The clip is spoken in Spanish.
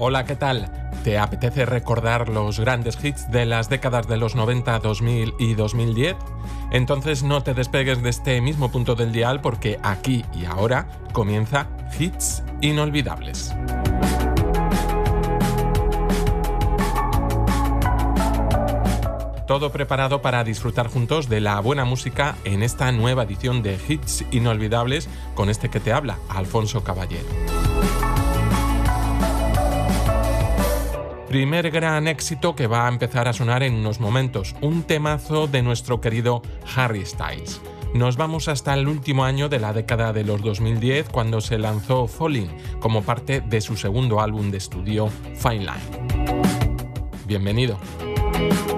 Hola, ¿qué tal? ¿Te apetece recordar los grandes hits de las décadas de los 90, 2000 y 2010? Entonces no te despegues de este mismo punto del dial porque aquí y ahora comienza Hits Inolvidables. Todo preparado para disfrutar juntos de la buena música en esta nueva edición de Hits Inolvidables con este que te habla, Alfonso Caballero. Primer gran éxito que va a empezar a sonar en unos momentos, un temazo de nuestro querido Harry Styles. Nos vamos hasta el último año de la década de los 2010 cuando se lanzó Falling como parte de su segundo álbum de estudio Fine Line. Bienvenido.